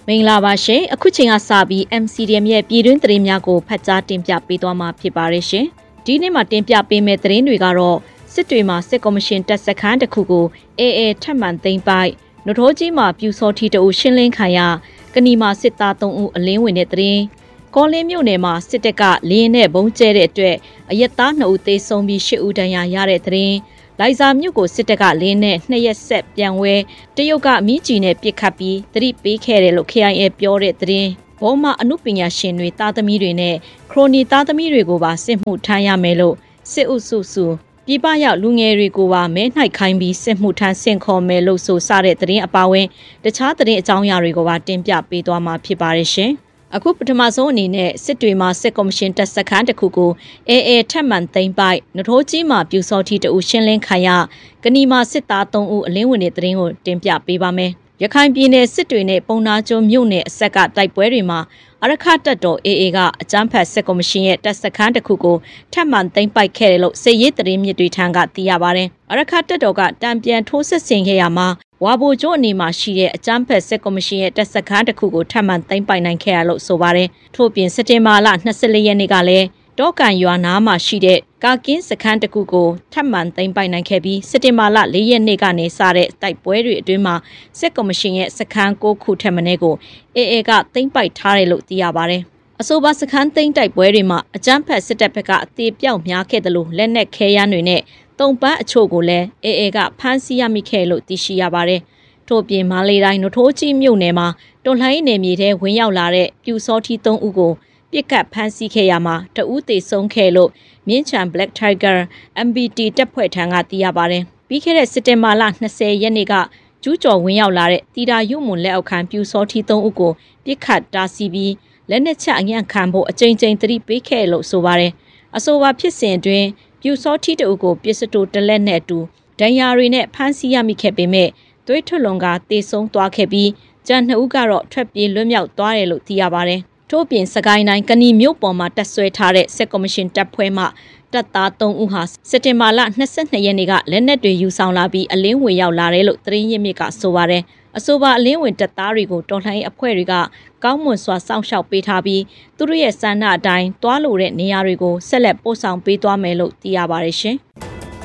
မင်္ဂလာပါရှင်အခုချိန်ကစပြီး MCDM ရဲ့ပြည်တွင်းသတင်းများကိုဖတ်ကြားတင်ပြပေးသွားမှာဖြစ်ပါတယ်ရှင်ဒီနေ့မှာတင်ပြပေးမယ့်သတင်းတွေကတော့စစ်တွေမှာစစ်ကော်မရှင်တပ်စခန်းတစ်ခုကိုAAထပ်မံသိမ်းပိုက်နထိုးကြီးမှာပြူစောထီတအုပ်ရှင်းလင်းခံရကဏီမှာစစ်သား3ဦးအလင်းဝင်တဲ့သတင်းကောလင်းမြို့နယ်မှာစစ်တပ်ကလေရင်နဲ့ဘုံကျဲတဲ့အတွက်အရက်သား2ဦးသေဆုံးပြီး10ဦးဒဏ်ရာရတဲ့သတင်းလိုက်စာမြို့ကိုစစ်တပ်ကလင်းနဲ့2ရက်ဆက်ပြန်ဝဲတရုတ်ကမိကြီးနဲ့ပစ်ခတ်ပြီးသတိပေးခဲ့တယ်လို့ KIA ပြောတဲ့သတင်းဘောမှာအမှုပညာရှင်တွေသားသမီးတွေနဲ့ခရိုနီသားသမီးတွေကိုပါစစ်မှုထမ်းရမယ်လို့စစ်အုပ်စုပြည်ပရောက်လူငယ်တွေကိုပါမဲနှိုက်ခိုင်းပြီးစစ်မှုထမ်းဆင့်ခေါ်မယ်လို့ဆိုစတဲ့သတင်းအပါအဝင်တခြားသတင်းအကြောင်းအရာတွေကိုပါတင်ပြပေးသွားမှာဖြစ်ပါတယ်ရှင်အခုပထမဆုံးအနေနဲ့စစ်တွေမှာစစ်ကော်မရှင်တပ်စခန်းတစ်ခုကိုAAထပ်မံသိမ်းပိုက်နထိုးကြီးမှာပြူစောထီတအုပ်ရှင်းလင်းခံရကဏီမှာစစ်သား3ဦးအလင်းဝင်တဲ့သတင်းကိုတင်ပြပေးပါမယ်ရခိုင်ပြည်နယ်စစ်တွေနဲ့ပုံနာကျွန်းမြို့နယ်အဆက်ကတိုက်ပွဲတွေမှာအရခတပ်တော် AA ကအကြမ်းဖက်စစ်ကော်မရှင်ရဲ့တပ်စခန်းတစ်ခုကိုထပ်မံသိမ်းပိုက်ခဲ့တယ်လို့စစ်ရေးသတင်းမြစ်တွေထံကသိရပါတယ်။အရခတပ်တော်ကတံပြန်ထိုးစစ်ဆင်ခဲ့ရမှာဝါဘိုကျွန်းအနေမှာရှိတဲ့အကြမ်းဖက်စစ်ကော်မရှင်ရဲ့တပ်စခန်းတစ်ခုကိုထပ်မံသိမ်းပိုက်နိုင်ခဲ့ရလို့ဆိုပါတယ်။ထို့ပြင်စက်တင်ဘာလ24ရက်နေ့ကလည်းတောကန်ရွာနားမှာရှိတဲ့ကာကင်းစခန်းတစ်ခုကိုထပ်မံသိမ်းပိုက်နိုင်ခဲ့ပြီးစက်တင်ဘာလ4ရက်နေ့ကနေစတဲ့တိုက်ပွဲတွေအတွင်းမှာစစ်ကော်မရှင်ရဲ့စခန်း6ခုထက်မနည်းကို AA ကသိမ်းပိုက်ထားတယ်လို့သိရပါတယ်။အဆိုပါစခန်းသိမ်းတိုက်ပွဲတွေမှာအကြမ်းဖက်စစ်တပ်ဘက်ကအသေးပြောက်များခဲ့တယ်လို့လက်နက်ခဲယမ်းတွေနဲ့တုံပန်းအချို့ကိုလည်း AA ကဖမ်းဆီးရမိခဲ့လို့သိရှိရပါတယ်။ထို့ပြင်မလေးတိုင်းနထိုးကြီးမြို့နယ်မှာတော်လှန်ရေးနယ်မြေထဲဝင်ရောက်လာတဲ့ပြူစောထီ3ဦးကိုပြစ်ကတ်ဖမ်းဆီးခဲ့ရမှာတဦးသေဆုံးခဲ့လို့မြင်းချံ Black Tiger MBT တပ်ဖွဲ့ထံကသိရပါတယ်။ပြီးခဲ့တဲ့စက်တင်ဘာလ20ရက်နေ့ကကျူးကျော်ဝင်ရောက်လာတဲ့တီတာရုံမွန်လက်အောက်ခံပြူစောထီ3ဦးကိုပြစ်ခတ်တားဆီးပြီးလက်နက်ချအညံ့ခံဖို့အကြိမ်ကြိမ်သတိပေးခဲ့လို့ဆိုပါတယ်။အဆိုပါဖြစ်စဉ်အတွင်းပြူစောထီတဦးကိုပစ္စတိုတလက်နဲ့အတူဒဏ်ရာတွေနဲ့ဖမ်းဆီးရမိခဲ့ပေမဲ့သွေးထွက်လွန်ကတေဆုံးသွားခဲ့ပြီးကျန်2ဦးကတော့ထွက်ပြေးလွတ်မြောက်သွားတယ်လို့သိရပါတယ်။ထို့ပြင်စကိုင်းတိုင်းကဏီမြို့ပေါ်မှာတပ်ဆွဲထားတဲ့စစ်ကော်မရှင်တပ်ဖွဲ့မှတပ်သား3ဦးဟာစက်တင်ဘာလ22ရက်နေ့ကလက်နက်တွေယူဆောင်လာပြီးအလင်းဝင်ရောက်လာတယ်လို့သတင်းရင်းမြစ်ကဆိုပါတယ်။အဆိုပါအလင်းဝင်တပ်သားတွေကိုတော်လှန်ရေးအဖွဲ့တွေကကောင်းမွန်စွာစောင့်ရှောက်ပေးထားပြီးသူတို့ရဲ့စံနှအတိုင်းတွားလိုတဲ့နေရာတွေကိုဆက်လက်ပို့ဆောင်ပေးသွားမယ်လို့သိရပါတယ်ရှင်။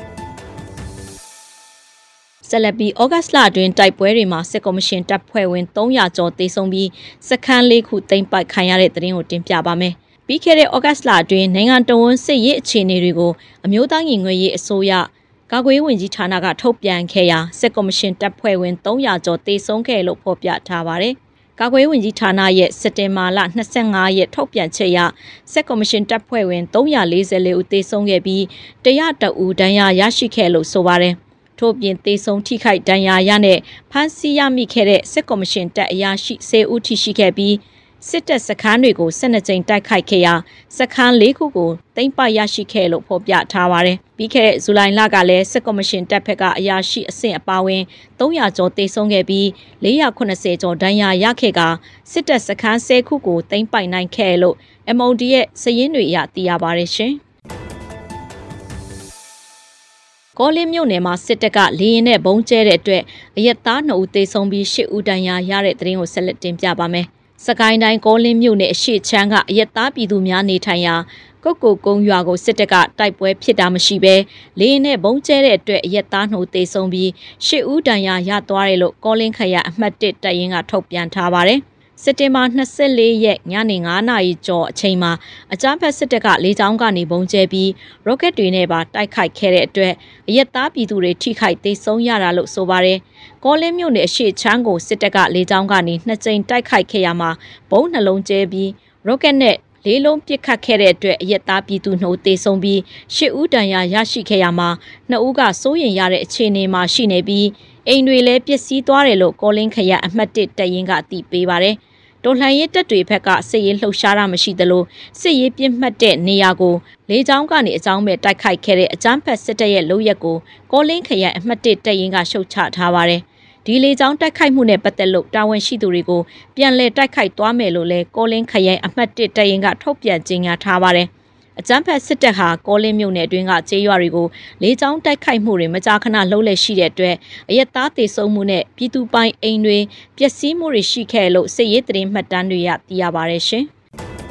ဆက်လက်ပြီးဩဂတ်လအတွင်းတိုက်ပွဲတွေမှာစစ်ကော်မရှင်တပ်ဖွဲ့ဝင်300ကျော်သေဆုံးပြီးစခန်း4ခုသိမ်းပိုက်ခံရတဲ့သတင်းကိုတင်ပြပါမယ်။ပြီးခဲ့တဲ့ဩဂတ်လအတွင်းနိုင်ငံတော်ဝန်စစ်ရေးအခြေအနေတွေကိုအမျိုးသားညီညွတ်ရေးအစိုးရကာကွယ်ရေးဝန်ကြီးဌာနကထုတ်ပြန်ခဲ့ရာစစ်ကော်မရှင်တပ်ဖွဲ့ဝင်300ကျော်သေဆုံးခဲ့လို့ဖော်ပြထားပါတယ်။ကာကွယ်ရေးဝန်ကြီးဌာနရဲ့စက်တင်ဘာလ25ရက်ထုတ်ပြန်ချက်အရစစ်ကော်မရှင်တပ်ဖွဲ့ဝင်344ဦးသေဆုံးခဲ့ပြီး101ဦးဒဏ်ရာရရှိခဲ့လို့ဆိုပါတယ်။ထို့ပြင်သေဆုံးထိခိုက်ဒဏ်ရာရနဲ့ဖမ်းဆီးရမိခဲ့တဲ့စစ်ကော်မရှင်တပ်အရာရှိ10ဦးထိရှိခဲ့ပြီးစစ်တပ်စခန်းတွေကို12ကြိမ်တိုက်ခိုက်ခဲ့ရာစခန်း4ခုကိုသိမ်းပိုက်ရရှိခဲ့လို့ဖော်ပြထားပါတယ်။ပြီးခဲ့တဲ့ဇူလိုင်လကလည်းစစ်ကော်မရှင်တပ်ဖက်ကအရာရှိအဆင့်အပါအဝင်300ကျော်သေဆုံးခဲ့ပြီး480ကျော်ဒဏ်ရာရခဲ့ကစစ်တပ်စခန်း10ခုကိုသိမ်းပိုက်နိုင်ခဲ့လို့ MOD ရဲ့စာရင်းတွေအရသိရပါတယ်ရှင်။ကောလင်းမြို့နယ်မှာစစ်တပ်ကလေရင်နဲ့ဘုံကျဲတဲ့အတွက်အရက်သား2ဦးသေဆုံးပြီး10ဦးဒဏ်ရာရတဲ့သတင်းကိုဆက်လက်တင်ပြပါမယ်။စကိုင်းတိုင်းကောလင်းမြို့နယ်အရှိချမ်းကအရက်သားပြည်သူများနေထိုင်ရာကုတ်ကိုကုန်းရွာကိုစစ်တပ်ကတိုက်ပွဲဖြစ်တာမရှိဘဲလေရင်နဲ့ဘုံကျဲတဲ့အတွက်အရက်သား2ဦးသေဆုံးပြီး10ဦးဒဏ်ရာရသွားတယ်လို့ကောလင်းခရိုင်အမှတ်1တပ်ရင်းကထုတ်ပြန်ထားပါတယ်။စက်တင်ဘာ24ရက်ညနေ9နာရီကျော်အချိန်မှာအကြမ်းဖက်စစ်တပ်ကလေကြောင်းကနေဘုံကျဲပြီးရော့ကက်တွေနဲ့ပါတိုက်ခိုက်ခဲ့တဲ့အတွက်အရက်သားပြည်သူတွေထိခိုက်သေဆုံးရတာလို့ဆိုပါတယ်။ကောလင်းမြို့နယ်အရှိချမ်းကိုစစ်တပ်ကလေကြောင်းကနေ2ကြိမ်တိုက်ခိုက်ခဲ့ရမှာဘုံနှလုံးကျဲပြီးရော့ကက်နဲ့၄လုံးပစ်ခတ်ခဲ့တဲ့အတွက်အရက်သားပြည်သူ2ဦးသေဆုံးပြီး10ဦးဒဏ်ရာရရှိခဲ့ရမှာ2ဦးကစိုးရိမ်ရတဲ့အခြေအနေမှာရှိနေပြီးအိမ်တွေလည်းပျက်စီးသွားတယ်လို့ကောလင်းခရိုင်အမှတ်1တပ်ရင်းကအသိပေးပါတယ်။တော်လှန်ရေးတပ်တွေဘက်ကစစ်ရေးလှုပ်ရှားတာမရှိသလိုစစ်ရေးပြစ်မှတ်တဲ့နေရာကိုလေကြောင်းကနေအကြောင်းမဲ့တိုက်ခိုက်ခဲ့တဲ့အကြမ်းဖက်စစ်တပ်ရဲ့လုပ်ရက်ကိုကောလင်းခရိုင်အမှတ်1တပ်ရင်းကရှုတ်ချထားပါတယ်။ဒီလေကြောင်းတိုက်ခိုက်မှုနဲ့ပတ်သက်လို့တာဝန်ရှိသူတွေကိုပြန်လည်တိုက်ခိုက်သွားမယ်လို့လည်းကောလင်းခရိုင်အမှတ်1တပ်ရင်းကထုတ်ပြန်ကြေညာထားပါတယ်။အကြမ်းဖက်စစ်တပ်ဟာကောလင်းမြို့နယ်အတွင်းကကျေးရွာတွေကိုလေကြောင်းတိုက်ခိုက်မှုတွေမကြာခဏလှုပ်လှဲရှိတဲ့အတွက်အရက်သားတေဆုံးမှုနဲ့ပြည်သူပိုင်အိမ်တွေပျက်စီးမှုတွေရှိခဲ့လို့စစ်ရေးသတင်းမှတ်တမ်းတွေရသိရပါတယ်ရှင်။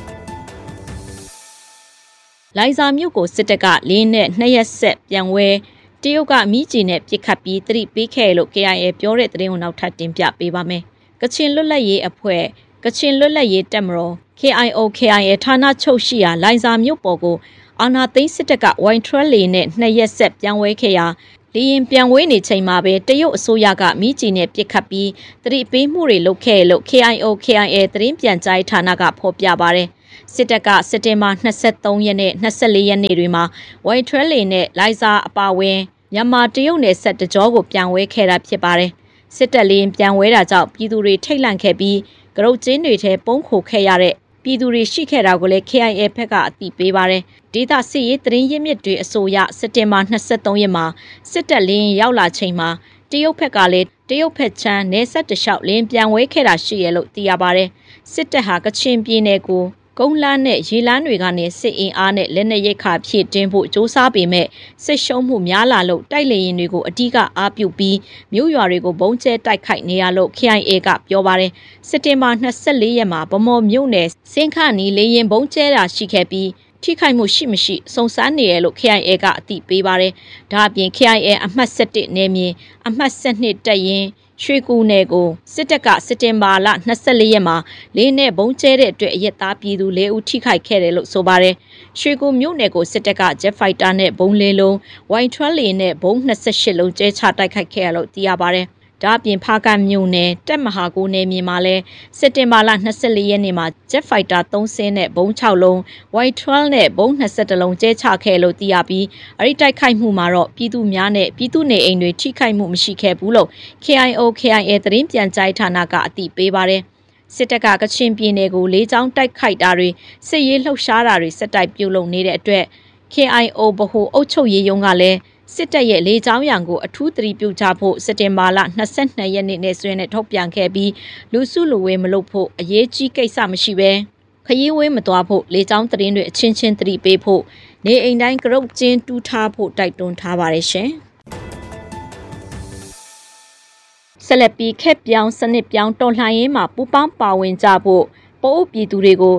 လိုင်ဇာမြို့ကိုစစ်တပ်ကလင်းနဲ့2ရက်ဆက်ပြန်ဝဲတရုတ်ကမိကြီးနဲ့ပြစ်ခတ်ပြီးသတိပေးခဲ့လို့ KIA ပြောတဲ့သတင်းကိုနောက်ထပ်တင်ပြပေးပါမယ်။ကချင်လွတ်လပ်ရေးအဖွဲ့ကချင်လွတ်လပ်ရေးတပ်မတော် KIA ဌာနချုပ်ရှိရာလိုင်ဇာမြို့ပေါ်ကိုအာဏာသိမ်းစစ်တပ်ကဝိုင်ထရလေနဲ့2ရက်ဆက်ပြန်ဝဲခဲ့ရာလေရင်ပြန်ဝဲနေချိန်မှာပဲတရုတ်အစိုးရကမိကြီးနဲ့ပြစ်ခတ်ပြီးသတိပေးမှုတွေလုပ်ခဲ့လို့ KIA သတင်းပြန်ကြားဌာနကဖော်ပြပါတယ်။စစ်တပ်ကစက်တင်ဘာ23ရက်နဲ့24ရက်နေ့တွေမှာဝိုင်ထရလေနဲ့လိုင်ဇာအပါဝင်မြန်မာတရုတ်နယ်စပ်တကြောကိုပြန်ဝဲခဲ့တာဖြစ်ပါတယ်။စစ်တပ်လေရင်ပြန်ဝဲတာကြောင့်ပြည်သူတွေထိတ်လန့်ခဲ့ပြီးကရုတ်ကျင်းတွေထဲပုံခိုခဲ့ရတဲ့ပြည်သူတွေရှိခဲ့တာကိုလည်း KIA ဘက်ကအသိပေးပါတယ်။ဒေသစစ်ရေးသတင်းရင်းမြစ်တွေအဆိုအရစက်တင်ဘာ23ရက်မှာစစ်တပ်လင်းရောက်လာချိန်မှာတရုတ်ဘက်ကလည်းတရုတ်ဘက်ချမ်းနယ်စပ်တလျှောက်လင်းပြန်ဝဲခဲ့တာရှိရလို့သိရပါတယ်။စစ်တပ်ဟာကချင်ပြည်နယ်ကိုကုန်းလန်းနဲ့ရေလန်းတွေကနေစစ်အင်အားနဲ့လက်နက်ရိတ်ခါဖြည့်တင်းဖို့စ조사ပေမဲ့စစ်ရှုံးမှုများလာလို့တိုက်လေရင်တွေကိုအဓိကအားပြုပြီးမြို့ရွာတွေကိုဘုံကျဲတိုက်ခိုက်နေရလို့ KIA ကပြောပါတယ်စက်တင်ဘာ24ရက်မှာဗမော်မြို့နယ်စင်ခနီလေရင်ဘုံကျဲတာရှိခဲ့ပြီးထိခိုက်မှုရှိမရှိစုံစမ်းနေရလို့ KIA ကအသိပေးပါတယ်ဒါအပြင် KIA အမှတ်17နယ်မြေအမှတ်12တပ်ရင်းရွှေကူနယ်ကိုစစ်တပ်ကစက်တင်ဘာလ24ရက်မှာလေးနဲ့ဘုံကျဲတဲ့အတွက်အရက်သားပြည်သူ4ဦးထိခိုက်ခဲ့တယ်လို့ဆိုပါတယ်။ရွှေကူမြို့နယ်ကိုစစ်တပ်က Jet Fighter နဲ့ဘုံ4လုံး၊ဝိုင်ထရလေနဲ့ဘုံ28လုံးကျဲချတိုက်ခိုက်ခဲ့ရလို့သိရပါတယ်။ဒါအပြင်ဖားကန့်မြို့နယ်တက်မဟာကိုနယ်မြေမှာလဲစက်တင်ဘာလ24ရက်နေ့မှာ Jet Fighter 3စင်းနဲ့ဘုံ6လုံး၊ဝိုင်ထရနဲ့ဘုံ21လုံးကျဲချခဲ့လို့သိရပြီးအဲ့ဒီတိုက်ခိုက်မှုမှာတော့ပြည်သူများနဲ့ပြည်သူနေအိမ်တွေထိခိုက်မှုမရှိခဲ့ဘူးလို့ KIA သတင်းပြန်ကြားဌာနကအသိပေးပါတယ်စစ်တပ်ကကချင်ပြည်နယ်ကိုလေးချောင်းတိုက်ခိုက်တာတွေစစ်ရေးလှုပ်ရှားတာတွေစက်တိုက်ပြုလုပ်နေတဲ့အတွက် KIO ဗဟိုအုပ်ချုပ်ရေးရုံးကလည်းစစ်တပ်ရဲ့လေးချောင်းရံကိုအထူးသတိပြုကြဖို့စက်တင်ဘာလ22ရက်နေ့နဲ့ဆွေးနွေးထုတ်ပြန်ခဲ့ပြီးလူစုလူဝေးမလုပ်ဖို့အရေးကြီးကိစ္စမရှိပဲခရီးဝေးမသွားဖို့လေးချောင်းသတင်းတွေအချင်းချင်းသတိပေးဖို့နေအိမ်တိုင်းကရုတ်ကျင်းတူးထားဖို့တိုက်တွန်းထားပါတယ်ရှင်ဆက်လက်ပြီးခက်ပြောင်းစနစ်ပြောင်းတော်လှန်ရေးမှာပူးပေါင်းပါဝင်ကြဖို့ပို့ပြည်သူတွေကို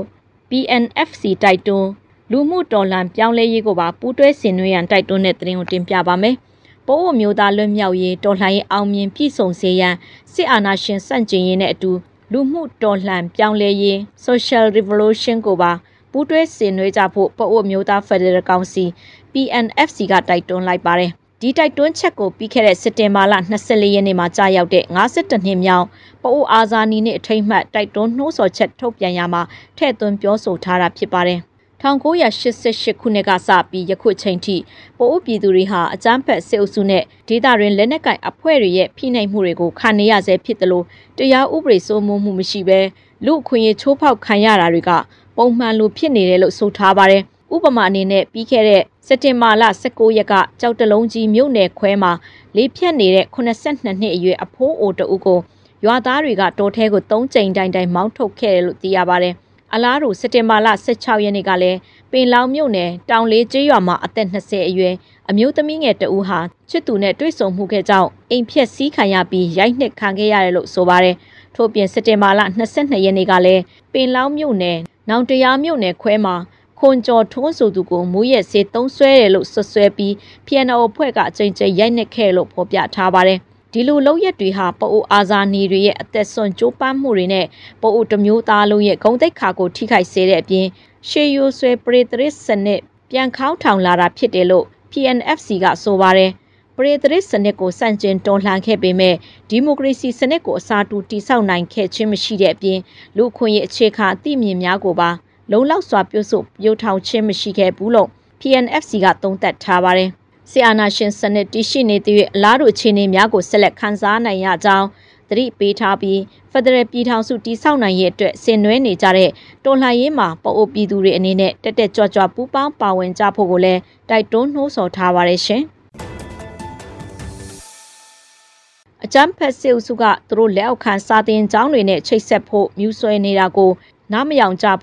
PNFC တိုက်တွန်းလူမှုတော်လှန်ပြောင်းလဲရေးကိုပါပူးတွဲဆင်နွှဲရန်တိုက်တွန်းတဲ့သတင်းကိုတင်ပြပါမယ်။ပို့မျိုးသားလွတ်မြောက်ရေးတော်လှန်ရေးအောင်မြင်ပြည့်စုံစေရန်စစ်အာဏာရှင်စန့်ကျင်ရေးနဲ့အတူလူမှုတော်လှန်ပြောင်းလဲရေး Social Revolution ကိုပါပူးတွဲဆင်နွှဲကြဖို့ပို့မျိုးသား Federal Council PNFC ကတိုက်တွန်းလိုက်ပါတယ်။ဒီတိုက်တွန်းချက်ကိုပြီးခဲ့တဲ့စက်တင်ဘာလ24ရက်နေ့မှာကြာရောက်တဲ့52နှစ်မြောက်ပအိုအာဇာနည်နေ့အထိမ်းအမှတ်တိုက်တွန်းနှိုးဆော်ချက်ထုတ်ပြန်ရမှာထည့်သွင်းပြောဆိုထားတာဖြစ်ပါတယ်1988ခုနှစ်ကစပြီးယခုချိန်ထိပို့ပြည်သူတွေဟာအကြမ်းဖက်စစ်အုပ်စုနဲ့ဒေသတွင်းလက်နက်ကိုင်အဖွဲ့တွေရဲ့ဖိနှိပ်မှုတွေကိုခံနေရဆဲဖြစ်တယ်လို့တရားဥပဒေစိုးမိုးမှုမရှိဘဲလူအခွင့်အရေးချိုးဖောက်ခံရတာတွေကပုံမှန်လိုဖြစ်နေတယ်လို့ဆိုထားပါတယ်ဥပမာအနေနဲ့ပြီးခဲ့တဲ့စက်တင်ဘာလ19ရက်ကကြောက်တလုံးကြီးမြို့နယ်ခွဲမှာလေးဖြတ်နေတဲ့82နှစ်အရွယ်အဖိုးအိုတဦးကိုရွာသားတွေကတော်ထဲကို3ကြိမ်တိုင်မောင်းထုတ်ခဲ့တယ်လို့သိရပါတယ်အလားတူစက်တင်ဘာလ16ရက်နေ့ကလည်းပင်လောင်မြို့နယ်တောင်လေးကျေးရွာမှာအသက်20အရွယ်အမျိုးသမီးငယ်တဦးဟာချစ်သူနဲ့တွေ့ဆုံမှုခဲ့ကြောင်းအိမ်ဖြက်စီးခံရပြီးရိုက်နှက်ခံခဲ့ရတယ်လို့ဆိုပါတယ်ထို့ပြင်စက်တင်ဘာလ22ရက်နေ့ကလည်းပင်လောင်မြို့နယ်နောင်တရားမြို့နယ်ခွဲမှာခွန်ကျော်ထွန်းဆိုသူကိုမူရက်စေးသုံးဆွဲတယ်လို့ဆွဆွဲပြီး PNO အဖွဲ့ကအကြိမ်ကြိမ်ရိုက်နှက်ခဲ့လို့ဖော်ပြထားပါတယ်ဒီလိုလုပ်ရက်တွေဟာပအိုအာဇာနည်တွေရဲ့အသက်ဆွန့်ကြိုးပမ်းမှုတွေနဲ့ပအိုတမျိုးသားလုံးရဲ့ဂုဏ်သိက္ခာကိုထိခိုက်စေတဲ့အပြင်ရှေးရိုးဆွဲပရိသရစ်စနစ်ပြန်ခေါင်းထောင်လာတာဖြစ်တယ်လို့ PNFC ကဆိုပါတယ်ပရိသရစ်စနစ်ကိုစန့်ကျင်တော်လှန်ခဲ့ပေမဲ့ဒီမိုကရေစီစနစ်ကိုအစားတူတည်ဆောက်နိုင်ခဲ့ခြင်းမရှိတဲ့အပြင်လူခွင့်ရေးအခြေခံအသည့်မြင်များကိုပါလုံလောက်စွာပြုစုပြောထောင်ခြင်းမရှိခဲ့ဘူးလို့ PNFC ကသုံးသပ်ထားပါတယ်ဆီအာနာရှင်စနစ်တည်ရှိနေတဲ့အလားတူအခြေအနေများကိုဆက်လက်ခန်းစားနိုင်ရကြောင်းသတိပေးထားပြီးဖက်ဒရယ်ပြည်ထောင်စုတည်ဆောက်နိုင်ရေးအတွက်ဆင်နွှဲနေကြတဲ့တော်လှန်ရေးမှာပအိုပြည်သူတွေအနေနဲ့တက်တက်ကြွကြွပူးပေါင်းပါဝင်ကြဖို့ကိုလည်းတိုက်တွန်းနှိုးဆော်ထားပါတယ်ရှင်အကြမ်းဖက်စစ်အုပ်စုကသူတို့လက်အောက်ခံစာတင်ကျောင်းတွေနဲ့ချိတ်ဆက်ဖို့မြူဆွဲနေတာကိုနားမယောင်ကြဖို့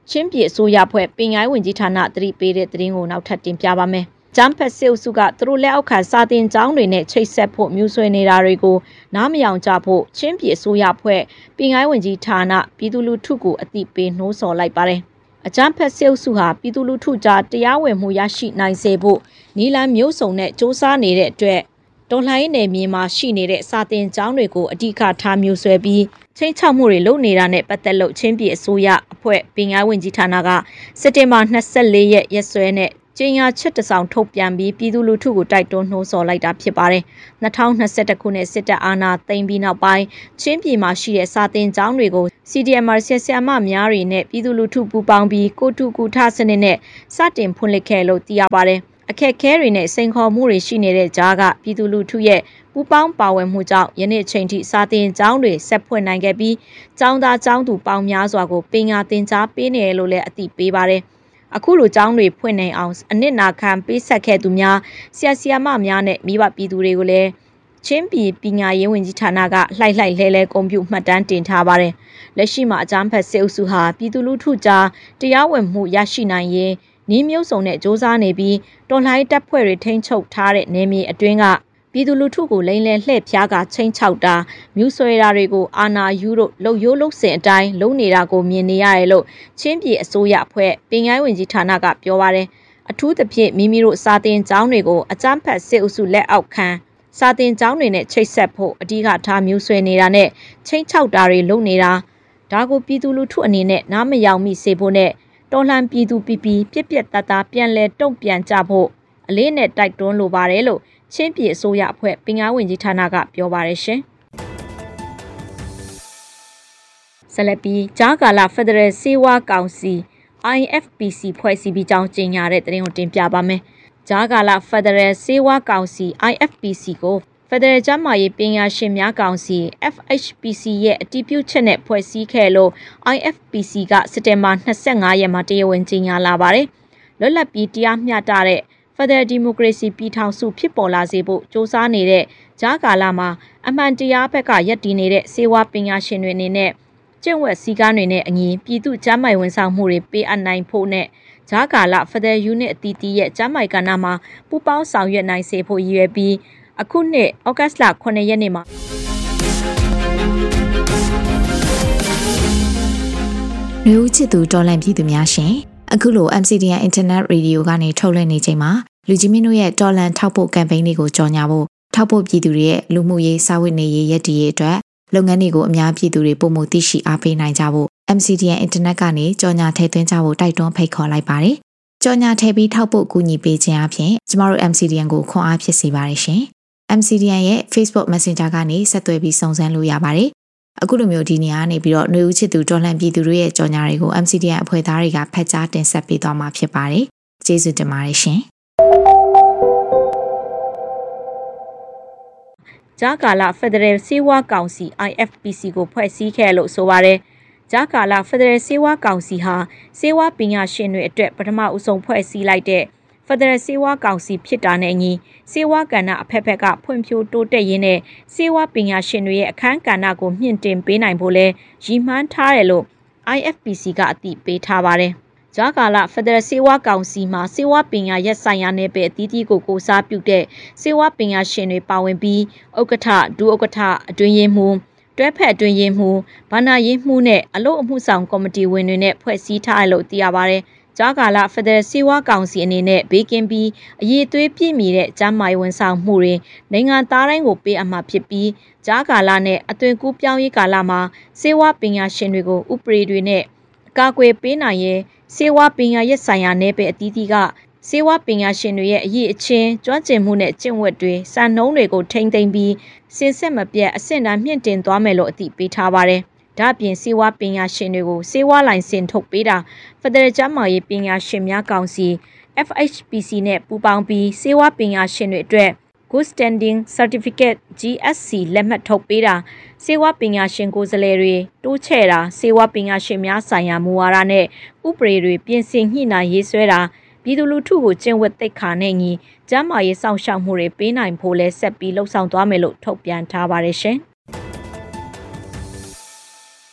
ချင်းပြည်အစိုးရဖွဲ့ပင်ငိုင်းဝင်ကြီးဌာနသတိပေးတဲ့သတင်းကိုနောက်ထပ်တင်ပြပါမယ်။ဂျမ်ဖက်စစ်အုပ်စုကသူတို့လက်အောက်ခံစာတင်ကျောင်းတွေနဲ့ချိတ်ဆက်ဖို့မျိုးဆွဲနေတာတွေကိုနားမယောင်ကြဖို့ချင်းပြည်အစိုးရဖွဲ့ပင်ငိုင်းဝင်ကြီးဌာနပြည်သူလူထုကိုအသိပေးနှိုးဆော်လိုက်ပါတယ်။အဂျမ်ဖက်စစ်အုပ်စုဟာပြည်သူလူထုကြားတရားဝင်မှုရရှိနိုင်စေဖို့နီလန်မျိုးစုံနဲ့စ조사နေတဲ့အတွက်တော်လှန်ရေးနယ်မြေမှာရှိနေတဲ့စာတင်ကျောင်းတွေကိုအဓိကထားမျိုးဆွဲပြီးချင်းချောက်မှုတွေလုပ်နေတာနဲ့ပတ်သက်လို့ချင်းပြည်အစိုးရအဖွဲ့ပင်ငိုင်းဝင်ကြီးဌာနကစက်တင်ဘာ24ရက်စွဲနဲ့ကျင်းရချက်တစောင်ထုတ်ပြန်ပြီးပြည်သူလူထုကိုတိုက်တွန်းနှိုးဆော်လိုက်တာဖြစ်ပါတယ်။2021ခုနှစ်စစ်တပ်အာဏာသိမ်းပြီးနောက်ပိုင်းချင်းပြည်မှာရှိတဲ့စာတင်ကျောင်းတွေကို CDMR ဆရာမများတွေနဲ့ပြည်သူလူထုပူးပေါင်းပြီးကိုတူကူထစနစ်နဲ့စတင်ဖွင့်လှစ်ခဲ့လို့သိရပါတယ်။အခက်အခဲတွေနဲ့စိန်ခေါ်မှုတွေရှိနေတဲ့ကြားကပြည်သူလူထုရဲ့ပူပေါင်းပါဝင်မှုကြောင့်ယနေ့ချိန်ထိစာတင်ကျောင်းတွေဆက်ဖွင့်နိုင်ခဲ့ပြီးကျောင်းသားကျောင်းသူပေါင်းများစွာကိုပင်ညာသင်ကြားပေးနေတယ်လို့လည်းအသိပေးပါတယ်။အခုလိုကျောင်းတွေဖွင့်နိုင်အောင်အနစ်နာခံပေးဆက်ခဲ့သူများဆရာမများနဲ့မိဘပြည်သူတွေကိုလည်းချင်းပြည်ပညာရေးဝန်ကြီးဌာနကလှိုက်လဲဂုဏ်ပြုမှတ်တမ်းတင်ထားပါတယ်။လက်ရှိမှာအကြမ်းဖက်စစ်အုပ်စုဟာပြည်သူလူထုကြားတရားဝင်မှုရရှိနိုင်ရေးနည်းမျိုးစုံနဲ့စ조사နေပြီးတော်လှန်ရေးတပ်ဖွဲ့တွေထိန်းချုပ်ထားတဲ့နယ်မြေအတွင်းကပြည်သူလူထုကိုလိမ်လည်လှည့်ဖျားကချင်းချောက်တာမြူဆွဲတာတွေကိုအာဏာယူလို့လှုပ်ရိုးလှုပ်စင်အတိုင်းလုပ်နေတာကိုမြင်နေရတယ်လို့ချင်းပြည်အစိုးရအဖွဲ့ပင်ငိုင်းဝင်ကြီးဌာနကပြောပါတယ်အထူးသဖြင့်မိမိတို့စာတင်ကျောင်းတွေကိုအကြမ်းဖက်စစ်အုပ်စုလက်အောက်ခံစာတင်ကျောင်းတွေနဲ့ချိတ်ဆက်ဖို့အဓိကထားမြူဆွဲနေတာနဲ့ချင်းချောက်တာတွေလုပ်နေတာဒါကိုပြည်သူလူထုအနေနဲ့နားမယောင်မိစေဖို့နဲ့တော်လှန်ပြည်သူပြပြတသားပြန်လဲတုံ့ပြန်ကြဖို့အလေးနဲ့တိုက်တွန်းလိုပါတယ်လို့ချင်းပြည်အစိုးရအဖွဲ့ပင်ငိုင်းဝင်ကြီးဌာနကပြောပါတယ်ရှင်။ဆက်လက်ပြီးကြားကာလဖက်ဒရယ်စေဝါကောင်စီ IFPC ဖွဲ့စည်းပြီးကြောင်းကြေညာတဲ့သတင်းကိုတင်ပြပါမယ်။ကြားကာလဖက်ဒရယ်စေဝါကောင်စီ IFPC ကိုဖက်ဒရယ်ကျန်းမာရေးပညာရှင်များကောင်စီ FHPC ရဲ့အတည်ပြုချက်နဲ့ဖွဲ့စည်းခဲ့လို့ IFPC ကစက်တင်ဘာ25ရက်မှာတရားဝင်ကြေညာလာပါတယ်။လွတ်လပ်ပြီးတရားမျှတတဲ့ဖက်ဒရယ်ဒီမိုကရေစီပြည်ထောင်စုဖြစ်ပေါ်လာစေဖို့စ조사နေတဲ့ကြားကာလမှာအမှန်တရားဘက်ကရပ်တည်နေတဲ့စေဝါပညာရှင်တွေအနေနဲ့ကျင့်ဝတ်စည်းကမ်းတွေနဲ့အညီပြည်သူ့ကျန်းမာရေးဝန်ဆောင်မှုတွေပေးအပ်နိုင်ဖို့နဲ့ကြားကာလဖက်ဒရယ်ယူနစ်အသီးသီးရဲ့ကျန်းမာရေးကဏ္ဍမှာပူးပေါင်းဆောင်ရွက်နိုင်စေဖို့ရည်ရွယ်ပြီးအခုနှစ်ဩဂတ်လ9ရက်နေ့မှာလူဦးချစ်သူတော်လန့်ပြည်သူများရှင်အခုလို MCDN Internet Radio ကနေထုတ်လွှင့်နေချိန်မှာလူကြီးမင်းတို့ရဲ့တော်လန့်ထောက်ပို့ကမ်ပိန်းတွေကိုကြော်ညာဖို့ထောက်ပို့ပြည်သူတွေရဲ့လူမှုရေးစာဝတ်နေရေးရည်တည်ရေးအတွက်လုပ်ငန်းတွေကိုအများပြည်သူတွေပုံမှုသိရှိအားပေးနိုင်ကြဖို့ MCDN Internet ကနေကြော်ညာထည့်သွင်းကြဖို့တိုက်တွန်းဖိတ်ခေါ်လိုက်ပါတယ်။ကြော်ညာထည့်ပြီးထောက်ပို့ကူညီပေးခြင်းအပြင်ကျမတို့ MCDN ကိုခွန်အားဖြစ်စေပါတယ်ရှင်။ MCDN ရဲ့ Facebook Messenger ကနေဆက်သွယ်ပြီးစုံစမ်းလို့ရပါတယ်။အခုလိုမျိုးဒီနေရာနေပြီးတော့ຫນွေဦးချစ်သူတော်လှန်ပြည်သူတွေရဲ့ကြော်ညာတွေကို MCDN အဖွဲ့သားတွေကဖတ်ကြားတင်ဆက်ပေးသွားမှာဖြစ်ပါတယ်။ကျေးဇူးတင်ပါတယ်ရှင်။ကြားကာလဖက်ဒရယ်စေဝါကောင်စီ IFPC ကိုဖွဲ့စည်းခဲ့လို့ဆိုပါတယ်။ကြားကာလဖက်ဒရယ်စေဝါကောင်စီဟာစေဝါပညာရှင်တွေအတွက်ပထမဦးဆုံးဖွဲ့စည်းလိုက်တဲ့ဖက်ဒရယ်စေဝါကောင်စီဖြစ်တာနဲ့အညီစေဝါကဏ္ဍအဖက်ဖက်ကဖွံ့ဖြိုးတိုးတက်ရင်းနဲ့စေဝါပညာရှင်တွေရဲ့အခမ်းကဏ္ဍကိုမြင့်တင်ပေးနိုင်ဖို့လဲရည်မှန်းထားတယ်လို့ IFPC ကအသိပေးထားပါတယ်။ကြားကာလဖက်ဒရယ်စေဝါကောင်စီမှာစေဝါပညာရပ်ဆိုင်ရာနယ်ပယ်အသီးသီးကိုစားပြုတဲ့စေဝါပညာရှင်တွေပါဝင်ပြီးဥက္ကဋ္ဌဒုဥက္ကဋ္ဌအတွင်းရေးမှူးတွဲဖက်အတွင်းရေးမှူးဘာနာရေးမှူးနဲ့အလို့အမှုဆောင်ကော်မတီဝင်တွေနဲ့ဖွဲ့စည်းထားတယ်လို့သိရပါတယ်။ကြားကာလဖက်ဒရယ်စေဝါကောင်စီအနေနဲ့ဘေးကင်းပြီးအရေးသွေးပြည့်မီတဲ့ကျန်းမာရေးဝန်ဆောင်မှုတွေနိုင်ငံသားတိုင်းကိုပေးအပ်မှာဖြစ်ပြီးကြားကာလနဲ့အသွင်ကူးပြောင်းရေးကာလမှာစေဝါပညာရှင်တွေကိုဥပဒေတွေနဲ့ကာကွယ်ပေးနိုင်ရေးစေဝါပညာရပ်ဆိုင်ရာနယ်ပယ်အသီးသီးကစေဝါပညာရှင်တွေရဲ့အရေးအချင်းကျွမ်းကျင်မှုနဲ့ကျင့်ဝတ်တွေစံနှုန်းတွေကိုထိန်းသိမ်းပြီးစင်စစ်မပြတ်အဆင့်တန်းမြင့်တင်သွားမယ်လို့အသိပေးထားပါတယ်။ဒါ့အပြင်စေဝါပညာရှင်တွေကိုစေဝါလိုင်စင်ထုတ်ပေးတာဖက်ဒရယ်ကျန်းမာရေးပညာရှင်များကောင်စီ FHPC နဲ့ပူးပေါင်းပြီးစေဝါပညာရှင်တွေအတွက် Good Standing Certificate GSC လက်မှတ်ထုတ်ပေးတာစေဝါပညာရှင်ကိုယ်စားလှယ်တွေတိုးချဲ့တာစေဝါပညာရှင်များဆိုင်ရာမူဝါဒနဲ့ဥပဒေတွေပြင်ဆင်ညှိနှိုင်းရေးဆွဲတာပြည်သူလူထုကိုကျင့်ဝတ်သိက္ခာနဲ့ညီကျန်းမာရေးစောင့်ရှောက်မှုတွေပေးနိုင်ဖို့လဲဆက်ပြီးလှုံ့ဆော်သွားမယ်လို့ထုတ်ပြန်ထားပါတယ်ရှင်။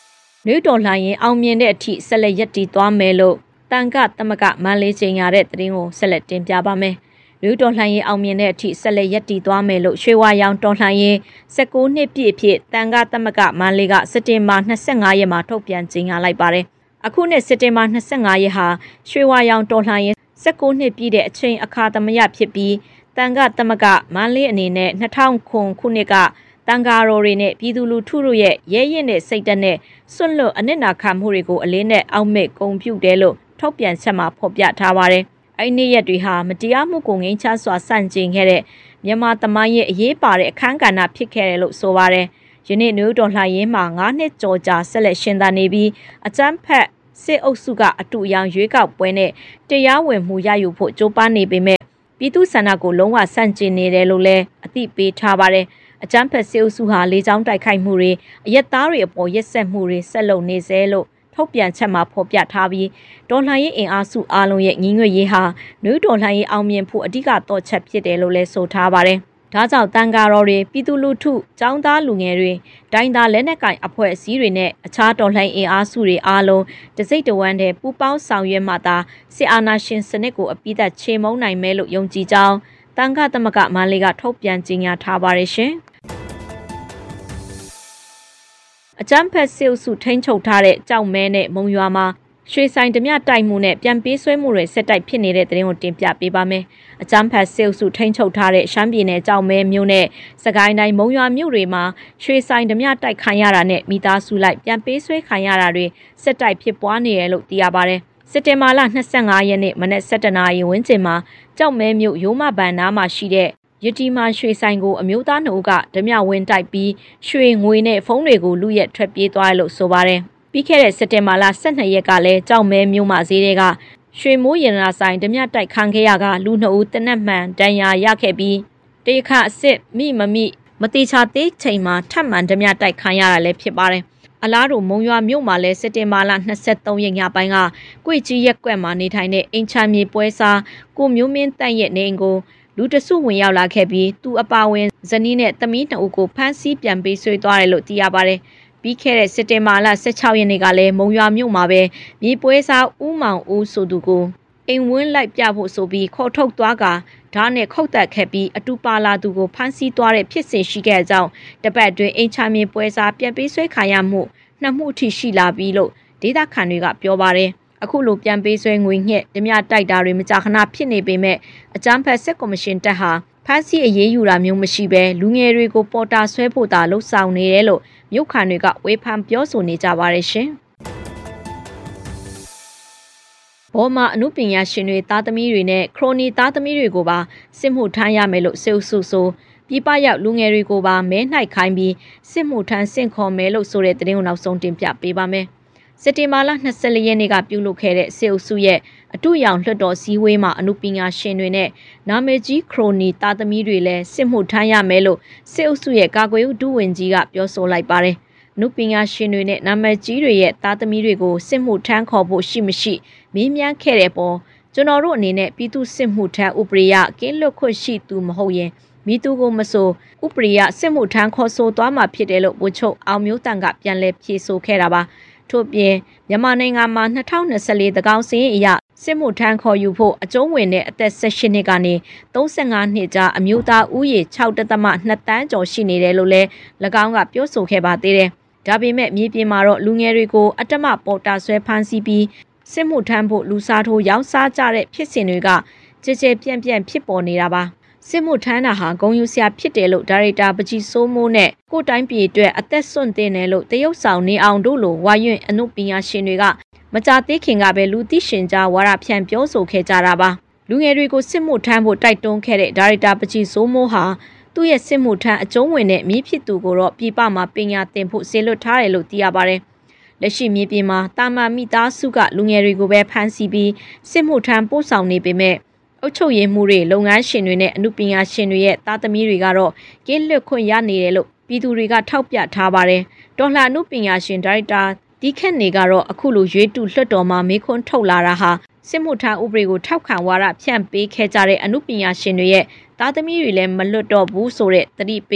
နွေတော်လှန်ရေးအောင်မြင်တဲ့အထိဆက်လက်ရပ်တည်သွားမယ်လို့တန်ခသမဂမန္လေးကျင်းရတဲ့သတင်းကိုဆက်လက်တင်ပြပါမယ်။နွေတော်လှန်ရေးအောင်မြင်တဲ့အထိဆက်လက်ရပ်တည်သွားမယ်လို့ရွှေဝါရောင်တော်လှန်ရေး19နှစ်ပြည့်အဖြစ်တန်ခသမဂမန္လေးကစက်တင်ဘာ25ရက်မှာထုတ်ပြန်ကြေညာလိုက်ပါတယ်။အခုနှစ်စက်တင်ဘာ25ရက်ဟာရွှေဝါရောင်တော်လှန်ရေး19နှစ်ပြည့်တဲ့အချိန်အခါသမယဖြစ်ပြီးတန်ခသမဂမန္လေးအနေနဲ့2000ခုနှစ်ကတန်ဃာတော်တွေနဲ့ပြည်သူလူထုတို့ရဲ့ရဲရင့်တဲ့စိတ်ဓာတ်နဲ့စွန့်လွတ်အနစ်နာခံမှုတွေကိုအလေးနဲ့အောက်မေ့ဂုဏ်ပြုတယ်လို့ထုတ်ပြန်ချက်မှာဖော်ပြထားပါတယ်။အဲ့ဒီနေ့ရက်တွေဟာမတရားမှုကိုငြိမ်းချမ်းစွာဆန့်ကျင်ခဲ့တဲ့မြန်မာသမိုင်းရဲ့အရေးပါတဲ့အခမ်းကဏ္ဍဖြစ်ခဲ့တယ်လို့ဆိုပါတယ်။ယနေ့နွေတော်လှန်ရေးမှာ9နှစ်ကျော်ကြာဆက်လက်ရှင်သန်နေပြီးအကြမ်းဖက်စစ်အုပ်စုကအတူအယောင်ရွေးကောက်ပွဲနဲ့တရားဝင်မှုရယူဖို့ကြိုးပမ်းနေပေမဲ့ပြည်သူ့ဆန္ဒကိုလုံးဝဆန့်ကျင်နေတယ်လို့လည်းအသိပေးထားပါတယ်။အကြမ်းဖက်စစ်အုပ်စုဟာလေကြောင်းတိုက်ခိုက်မှုတွေအရက်သားတွေအပေါ်ရက်စက်မှုတွေဆက်လုပ်နေစေလို့ထုတ်ပြန်ချက်မှာဖော်ပြထားပြီးတော်လှန်ရေးအင်အားစုအားလုံးရဲ့ညီညွတ်ရေးဟာနွေတော်လှန်ရေးအောင်မြင်ဖို့အဓိကတော့ချက်ဖြစ်တယ်လို့လည်းဆိုထားပါတယ်။ဒါကြောင့်တန်ဃာတော်တွေပြည်သူလူထုចောင်းသားလူငယ်တွေဒိုင်းသားလက်နက်ကင်အဖွဲ့အစည်းတွေနဲ့အခြားတော်လှန်အင်အားစုတွေအားလုံးတစိမ့်တဝမ်းတည်းပူးပေါင်းဆောင်ရွက်မှသာစစ်အာဏာရှင်စနစ်ကိုအပြည့်အဝချေမှုန်းနိုင်မယ်လို့ယုံကြည်ကြောင်းတန်ခသမဂမန္လေးကထုတ်ပြန်ကြေညာထားပါတယ်ရှင်။အကြမ်းဖက်စစ်အုပ်စုထိန်းချုပ်ထားတဲ့ကြောက်မဲနဲ့မုံရွာမှာရွှေဆိုင်ဓမြတိုက်မှုနဲ့ပြန်ပေးဆွဲမှုတွေဆက်တိုက်ဖြစ်နေတဲ့သတင်းကိုတင်ပြပေးပါမယ်။အကြမ်းဖက်စစ်အုပ်စုထိန်းချုပ်ထားတဲ့ရှမ်းပြည်နယ်ကြောက်မဲမြို့နဲ့စကိုင်းတိုင်းမုံရွာမြို့တွေမှာရွှေဆိုင်ဓမြတိုက်ခံရတာနဲ့မိသားစုလိုက်ပြန်ပေးဆွဲခံရတာတွေဆက်တိုက်ဖြစ်ပွားနေတယ်လို့သိရပါတယ်။စက်တင်ဘာလ25ရက်နေ့မနက်7:00နာရီဝန်းကျင်မှာကြောက်မဲမြို့ရိုးမဘန်နားမှာရှိတဲ့ရတီမာရွှေဆိုင်ကိုအမျိုးသား2ဦးကဓမြဝင်တိုက်ပြီးရွှေငွေနဲ့ဖုန်းတွေကိုလူရက်ထွက်ပြေးသွားတယ်လို့ဆိုပါတယ်။ပြီးခဲ့တဲ့စက်တင်ဘာလ12ရက်ကလည်းကြောက်မဲမြို့မှာဈေးတွေကရွှေမိုးရတနာဆိုင်ဓမြတိုက်ခံခဲ့ရကလူ2ဦးတနက်မှန်ဒဏ်ရာရခဲ့ပြီးတေခအစ်စ်မတိချသေးချိန်မှာထပ်မံဓမြတိုက်ခံရတာလည်းဖြစ်ပါတယ်။အလားတူမုံရွာမြို့မှာလည်းစက်တင်ဘာလ23ရက်ညပိုင်းကကွေကြီးရက်ကွက်မှာနေထိုင်တဲ့အင်ချမ်းမြေပွဲစားကိုမျိုးမင်းတန့်ရဲ့နေအိမ်ကိုလူတစုဝင်ရောက်လာခဲ့ပြီးသူအပါဝင်ဇနီးနဲ့သမီး2ဦးကိုဖမ်းဆီးပြန်ပေးဆွေးသွားတယ်လို့သိရပါတယ်။ပြီးခဲ့တဲ့စက်တင်ဘာလ16ရက်နေ့ကလည်းမုံရွာမြို့မှာပဲမြေပွဲစားဦးမောင်ဦးဆိုသူကိုအိမ်ဝင်းလိုက်ပြဖို့ဆိုပြီးခေါ်ထုတ်သွားကဓာတ်နဲ့ခုတ်တက်ခဲ့ပြီးအတူပါလာသူကိုဖမ်းဆီးသွားတဲ့ဖြစ်စဉ်ရှိခဲ့ကြောင်းတပတ်အတွင်းအင်ချာမြေပွဲစားပြန်ပေးဆွေးခံရမှု2မှုအထိရှိလာပြီးလို့ဒေသခံတွေကပြောပါတယ်။အခုလိုပြန်ပေးဆွဲငွေညှက်ဓမြတိုက်တာတွေမကြာခဏဖြစ်နေပေမဲ့အကြမ်းဖက်စစ်ကော်မရှင်တပ်ဟာဖမ်းဆီးအရေးယူတာမျိုးမရှိဘဲလူငယ်တွေကိုပေါ်တာဆွဲဖို့သာလှုံ့ဆော်နေတယ်လို့မြို့ခံတွေကဝေဖန်ပြောဆိုနေကြပါတယ်ရှင်။ဘောမှာအမှုပညာရှင်တွေသားသမီးတွေနဲ့ခရိုနီသားသမီးတွေကိုပါစစ်မှုထမ်းရမယ်လို့စစ်အုပ်စုဆိုပြည်ပရောက်လူငယ်တွေကိုပါမဲနှိုက်ခိုင်းပြီးစစ်မှုထမ်းဆင့်ခေါ်မယ်လို့ဆိုတဲ့သတင်းကိုနောက်ဆုံးတင်ပြပေးပါမယ်။စက်တင်ဘာလ24ရက်နေ့ကပြုလုပ်ခဲ့တဲ့စစ်အုပ်စုရဲ့အတူရောင်လွှတ်တော်စည်းဝေးမှာအမှုပညာရှင်တွေနဲ့နာမည်ကြီးခရိုနီသားသမီးတွေလည်းစစ်မှုထမ်းရမယ်လို့စစ်အုပ်စုရဲ့ကာကွယ်ရေးဒုဝန်ကြီးကပြောဆိုလိုက်ပါတယ်။အမှုပညာရှင်တွေနဲ့နာမည်ကြီးတွေရဲ့သားသမီးတွေကိုစစ်မှုထမ်းခေါ်ဖို့ရှိမရှိမေးမြန်းခဲ့တဲ့ပေါ်ကျွန်တော်တို့အနေနဲ့ပြည်သူစစ်မှုထမ်းဥပဒေရကင်းလွတ်ခွင့်ရှိသူမဟုတ်ရင်မိသူကိုမဆိုဥပဒေရစစ်မှုထမ်းခေါ်ဆိုသွားမှာဖြစ်တယ်လို့ဗိုလ်ချုပ်အောင်မျိုးတန်ကပြန်လည်ဖြေဆိုခဲ့တာပါ။ထို့ပြင်မြန်မာနိုင်ငံမှာ2024တကောင်စင်းအရစစ်မှုထမ်းခေါ်ယူဖို့အကျုံးဝင်တဲ့အသက်18နှစ်ကနေ35နှစ်ကြာအမျိုးသားဦးရေ6.2တန်းကျော်ရှိနေတယ်လို့လည်း၎င်းကပြောဆိုခဲ့ပါသေးတယ်။ဒါပေမဲ့မြေပြင်မှာတော့လူငယ်တွေကိုအတ္တမပေါ်တာဆွဲဖမ်းဆီးပြီးစစ်မှုထမ်းဖို့လူစားထိုးရောင်းစားကြတဲ့ဖြစ်စဉ်တွေကကြည်ကြဲပြန့်ဖြစ်ပေါ်နေတာပါ။စစ်မှုထမ်းတာဟာဂုဏ်ယူစရာဖြစ်တယ်လို့ဒါရိုက်တာပကြီးစိုးမိုးနဲ့ကိုတိုင်းပြည်အတွက်အသက်ဆွန့်တင်တယ်လို့တရုတ်ဆောင်နေအောင်တို့လိုဝါရွံ့အနုပညာရှင်တွေကမကြသေးခင်ကပဲလူသိရှင်ကြားဝါဒဖြန့်ပြောဆိုခဲ့ကြတာပါလူငယ်တွေကိုစစ်မှုထမ်းဖို့တိုက်တွန်းခဲ့တဲ့ဒါရိုက်တာပကြီးစိုးမိုးဟာသူ့ရဲ့စစ်မှုထမ်းအကျုံးဝင်တဲ့မြေဖြစ်သူကိုတော့ပြည်ပမှာပညာသင်ဖို့ဆေလွတ်ထားတယ်လို့သိရပါတယ်လက်ရှိမြေပြင်မှာတာမန်မိသားစုကလူငယ်တွေကိုပဲဖမ်းဆီးပြီးစစ်မှုထမ်းပို့ဆောင်နေပေမဲ့အုပ်ချုပ်ရေးမှုတွေလုပ်ငန်းရှင်တွေနဲ့အမှုပညာရှင်တွေရဲ့သားသမီးတွေကတော့ကင်းလွတ်ခွင့်ရနေတယ်လို့ပြည်သူတွေကထောက်ပြထားပါတယ်တော်လှန်အမှုပညာရှင်ဒါရိုက်တာဒီခက်နေကတော့အခုလိုရွေးတူလွှတ်တော်မှာမေးခွန်းထုတ်လာတာဟာစစ်မှုထမ်းဥပဒေကိုထောက်ခံဝါဒဖြန့်ပေးခဲ့ကြတဲ့အမှုပညာရှင်တွေရဲ့သားသမီးတွေလည်းမလွတ်တော့ဘူးဆိုတဲ့သတိပေး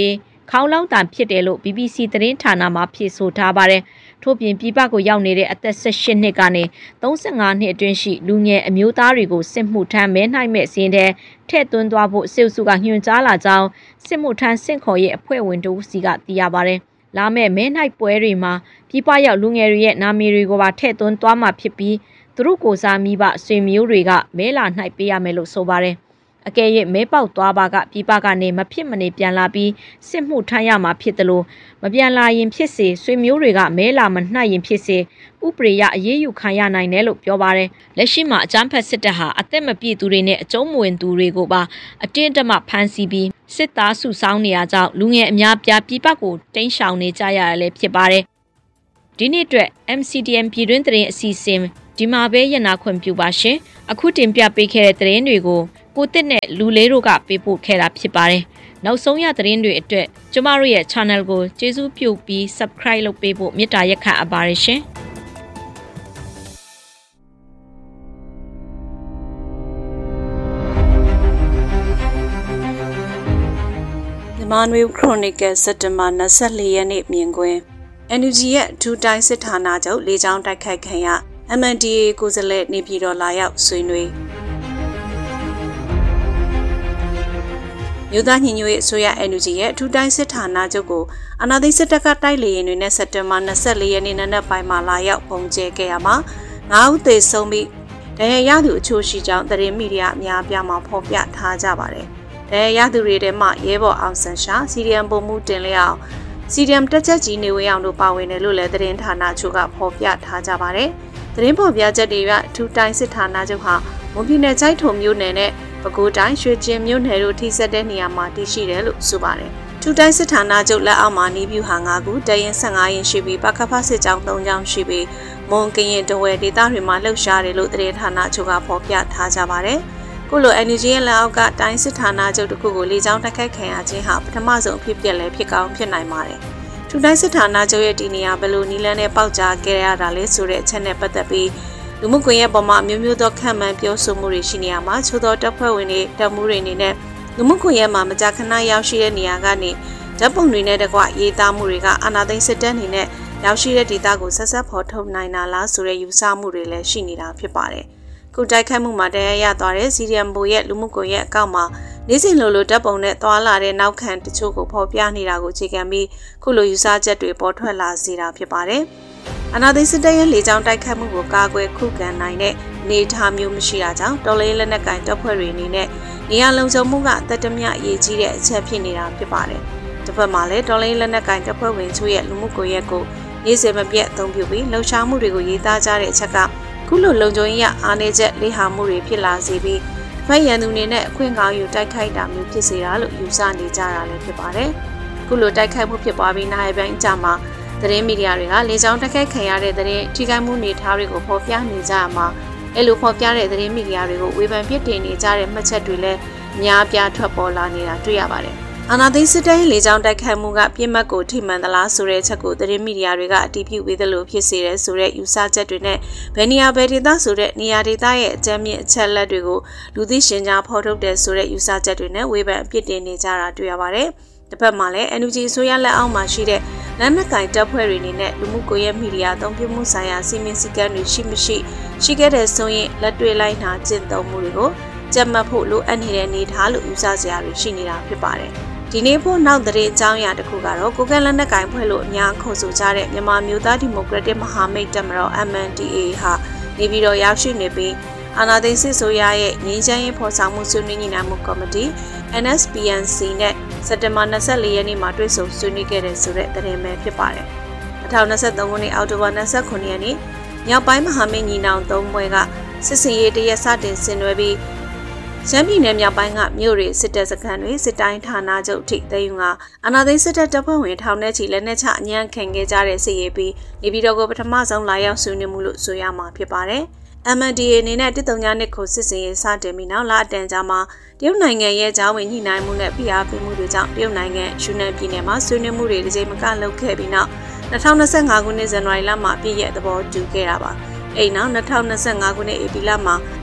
ခေါင်းလောင်းတန်ဖြစ်တယ်လို့ BBC သတင်းဌာနမှဖြေဆိုထားပါတယ်။ထို့ပြင်ပြည်ပကိုရောက်နေတဲ့အသက်18နှစ်ကနေ35နှစ်အတွင်းရှိလူငယ်အမျိုးသားတွေကိုစစ်မှုထမ်းမဲနှိုက်မဲ့စင်းတဲ့ထည့်သွင်းသွားဖို့စစ်အုပ်စုကညွှန်ကြားလာကြောင်းစစ်မှုထမ်းစင့်ခေါ်ရဲ့အဖွဲ့ဝင်တို့စီကသိရပါတယ်။လာမဲ့မဲနှိုက်ပွဲတွေမှာပြည်ပရောက်လူငယ်တွေရဲ့နာမည်တွေကိုပါထည့်သွင်းသွားမှာဖြစ်ပြီးသူတို့ကိုစားမိဘဆွေမျိုးတွေကမဲလာနှိုက်ပေးရမယ်လို့ဆိုပါတယ်။အကယ်၍မဲပေါက်သွားပါကပြည်ပကနေမဖြစ်မနေပြန်လာပြီးစစ်မှုထမ်းရမှာဖြစ်တယ်လို့မပြန်လာရင်ဖြစ်စေဆွေမျိုးတွေကမဲလာမနှိုက်ရင်ဖြစ်စေဥပဒေရအရေးယူခံရနိုင်တယ်လို့ပြောပါတယ်။လက်ရှိမှာအကြမ်းဖက်စစ်တပ်ဟာအသက်မပြည့်သူတွေနဲ့အကျုံးမဝင်သူတွေကိုပါအတင်းအဓမ္မဖမ်းဆီးပြီးစစ်သားစုဆောင်းနေရကြောင်းလူငယ်အများပြားပြည်ပကိုတိမ်းရှောင်နေကြရရလဲဖြစ်ပါတယ်။ဒီနေ့အတွက် MCDM ပြည်တွင်းသတင်းအစီအစဉ်ဒီမှာပဲရနာခွင့်ပြုပါရှင်။အခုတင်ပြပေးခဲ့တဲ့သတင်းတွေကိုကိုတစ်နဲ့လူလေးတို့ကပေးပို့ခဲ့တာဖြစ်ပါတယ်။နောက်ဆုံးရသတင်းတွေအတွက်ကျမတို့ရဲ့ channel ကိုကျေးဇူးပြုပြီး subscribe လုပ်ပေးဖို့မေတ္တာရက်ခံအပ်ပါတယ်ရှင်။မြန်မာနွေခရိုနီကယ်စက်တင်ဘာ24ရက်နေ့မြင်ကွင်း NUG ရဲ့ဒူတိုင်းစစ်ဌာနချုပ်လေကြောင်းတိုက်ခိုက်ခံရ MNDAA ကိုယ်စားလှယ်နေပြည်တော်လာရောက်ဆွေးနွေးမြို့သားညီညွတ်ရေးအစိုးရ NUG ရဲ့ဒူတိုင်းစစ်ဌာနချုပ်ကိုအာဏာသိမ်းစစ်တပ်ကတိုက်လေရင်တွေနဲ့စက်တင်ဘာ24ရက်နေ့နံနက်ပိုင်းမှာလာရောက်ပုံကျဲခဲ့ရမှာ9ဦးသေဆုံးပြီးဒဏ်ရာရသူအချို့ရှိကြောင်းသတင်းမီဒီယာအများပြားမှာဖော်ပြထားကြပါတယ်။ဒဏ်ရာရသူတွေထဲမှာရဲဘော်အောင်ဆန်းရှာ CDM ပုံမှုတင်လျောက် CDM တက်ချက်ကြီးနေဝေးအောင်တို့ပါဝင်တယ်လို့လည်းသတင်းဌာနချို့ကဖော်ပြထားကြပါတယ်။သတင်းဖော်ပြချက်တွေကထူတိုင်းစစ်ဌာနချုပ်ဟာမွန်ပြည်နယ်ကျိုက်ထုံမြို့နယ်နဲ့ပဲခူးတိုင်းရွှေကျင်မြို့နယ်တို့ထိစပ်တဲ့နေရာမှာတည်ရှိတယ်လို့ဆိုပါတယ်။ထူတိုင်းစစ်ဌာနချုပ်လက်အောက်မှာနေပြူဟာ9ခုတရင်15ရင်ရှိပြီးပကဖစစ်ကြောင်း3ကြောင်းရှိပြီးမွန်ကရင်တဝဲဒေသတွေမှာလှုပ်ရှားတယ်လို့သတင်းဌာနချို့ကဖော်ပြထားကြပါတယ်။ခုလို NUG ရဲ့လက်အောက်ကတိုင်းစစ်ဌာနချုပ်တစ်ခုကိုလေကြောင်းတိုက်ခိုက်ခံရခြင်းဟာပထမဆုံးအဖြစ်ပြက်လဲဖြစ်ကောင်းဖြစ်နိုင်ပါတယ်။ထူတိုင်းစစ်ဌာနချုပ်ရဲ့ဒီနေရာဘယ်လိုနီလန်းနဲ့ပေါက်ကြားခဲ့ရတာလဲဆိုတဲ့အချက်နဲ့ပတ်သက်ပြီးလူမှုကွန်ရက်ပေါ်မှာမျိုးမျိုးသောခံမှန်းပြောဆိုမှုတွေရှိနေရမှာချို့သောတပ်ဖွဲ့ဝင်တွေတပ်မှုတွေအနေနဲ့လူမှုကွန်ရက်မှာမကြာခဏရောက်ရှိတဲ့နေရာကနေဓာတ်ပုံတွေနဲ့တကွရေးသားမှုတွေကအာဏာသိမ်းစစ်တပ်အနေနဲ့ရောက်ရှိတဲ့ဒေသကိုဆက်ဆက်ဖော်ထုတ်နိုင်တာလားဆိုတဲ့ယူဆမှုတွေလည်းရှိနေတာဖြစ်ပါတယ်။ခုတိုက်ခိုက်မှုမှာတရားရသွားတဲ့ CDM ဘိုရဲ့လူမှုကွန်ရက်အကောင့်မှာနေ့စဉ်လိုလိုဓာတ်ပုံနဲ့သွားလာတဲ့နောက်ခံတချို့ကိုဖော်ပြနေတာကိုအခြေခံပြီးခုလိုယူဆချက်တွေပေါ်ထွက်လာစေတာဖြစ်ပါတယ်။အနာသိစစ်တပ်ရဲ့လေကြောင်းတိုက်ခတ်မှုကိုကာကွယ်ခုခံနိုင်တဲ့အနေအထားမျိုးမရှိတာကြောင့်တော်လေးလက်နက်ကင်တပ်ဖွဲ့တွေအနေနဲ့နေရာလုံခြုံမှုကတတမြအရေးကြီးတဲ့အချက်ဖြစ်နေတာဖြစ်ပါတယ်။တစ်ဖက်မှာလည်းတော်လေးလက်နက်ကင်တပ်ဖွဲ့ဝင်ချို့ရဲ့လူမှုကွန်ရက်ကိုနေ့စဉ်မပြတ်အသုံးပြုပြီးလှုပ်ရှားမှုတွေကိုရေးသားကြတဲ့အချက်ကခုလိုလုံခြုံရေးအားနည်းချက်လေးဟာမှုတွေဖြစ်လာစေပြီးဖက်ရန်သူတွေနဲ့အခွင့်ကောင်းယူတိုက်ခိုက်တာမျိုးဖြစ်စေတာလို့ယူဆနေကြတာလည်းဖြစ်ပါတယ်။ခုလိုတိုက်ခိုက်မှုဖြစ်ပွားပြီးနိုင်ပိုင်းအကြမှာသတင်းမီဒီယာတွေကလေကြောင်းတိုက်ခိုက်ခံရတဲ့သတင်းထိခိုက်မှုနေထားတွေကိုဖော်ပြနေကြရမှာအဲ့လိုဖော်ပြတဲ့သတင်းမီဒီယာတွေကိုဝေဖန်ပြစ်တင်နေကြတဲ့မှတ်ချက်တွေလည်းအများပြားထွက်ပေါ်လာနေတာတွေ့ရပါတယ်။အာဏာသိမ်းစစ်တပ်ရဲ့လေကြောင်းတိုက်ခိုက်မှုကပြစ်မှတ်ကိုထိမှန်သလားဆိုတဲ့ချက်ကိုသတင်းမီဒီယာတွေကအတည်ပြုပေးသလိုဖြစ်စေတဲ့ဆိုတဲ့ယူဆချက်တွေနဲ့ဘယ်နေရာဘယ်ဒေသဆိုတဲ့နေရာဒေသရဲ့အကြမ်းမြင့်အချက်လက်တွေကိုလူသိရှင်ကြားဖော်ထုတ်တဲ့ဆိုတဲ့ယူဆချက်တွေနဲ့ဝေဖန်အပြစ်တင်နေကြတာတွေ့ရပါတယ်။တစ်ဖက်မှာလည်း NUG အစိုးရလက်အောက်မှာရှိတဲ့လက်နက်ကင်တပ်ဖွဲ့တွေအနေနဲ့လူမှုကွန်ရက်မီဒီယာအသုံးပြုမှုဆိုင်ရာစီမင်းစည်းကမ်းတွေရှိခဲ့တဲ့ဆိုရင်လက်တွေ့လိုက်နာကျင့်သုံးမှုတွေကိုကြက်မှတ်ဖို့လိုအပ်နေတဲ့အနေထားလို့ယူဆစရာတွေရှိနေတာဖြစ်ပါတယ်။ဒီနေ့ဖို့နောက်သတင်းအကြောင်းအရာတစ်ခုကတော့ကိုကန့်လက်နက်ကင်ဖွဲ့လို့အများခေါ်ဆိုကြတဲ့မြန်မာမျိုးသားဒီမိုကရက်တစ်မဟာမိတ်တပ်မတော် MNDAA ဟာနေပြည်တော်ရောက်ရှိနေပြီးအာဏာသိမ်းစစ်ဆိုရရဲ့ငြိမ်းချမ်းရေးဖော်ဆောင်မှုဆွေးနွေးညှိနှိုင်းမှုကော်မတီ NSPNC နဲ့စက်တင်ဘာ24ရက်နေ့မှာတွေ့ဆုံဆွေးနွေးခဲ့တဲ့ဆိုတဲ့သတင်းပဲဖြစ်ပါတယ်။2023ခုနှစ်အောက်တိုဘာ29ရက်နေ့မြောက်ပိုင်းမဟာမိတ်ညီနောင်3ဘွဲကစစ်စင်ရေးတရက်စတင်ဆင်နွှဲပြီးရှမ်းပြည်နယ်မြောက်ပိုင်းကမြို့တွေစစ်တပ်စခန်းတွေစစ်တိုင်းဌာနချုပ်ထိသိမ်းယူကအာဏာသိမ်းစစ်တပ်တပ်ဖွဲ့ဝင်ထောင်နဲ့ချီလက်နက်ချအညံ့ခံခဲ့ကြတဲ့စစ်ရေးပြီးနေပြည်တော်ကိုပထမဆုံးလာရောက်ဆွေးနွေးမှုလို့ဆိုရမှာဖြစ်ပါတယ်။ MNDAA အနေနဲ့139နှစ်ကိုစစ်စင်ရေးစတင်ပြီးနောက်လအတန်ကြာမှာတရုတ်နိုင်ငံရဲ့ကြားဝင်ညှိနှိုင်းမှုနဲ့ဖိအားပေးမှုတွေကြောင့်တရုတ်နိုင်ငံယူနန်ပြည်နယ်မှာဆွေးနွေးမှုတွေတစ်ကြိမ်မကလုပ်ခဲ့ပြီးနောက်2025ခုနှစ်ဇန်နဝါရီလမှာပြည့်ရဲ့သဘောတူခဲ့တာပါ။အဲဒီနောက်2025ခုနှစ်ဧပြီလမှာ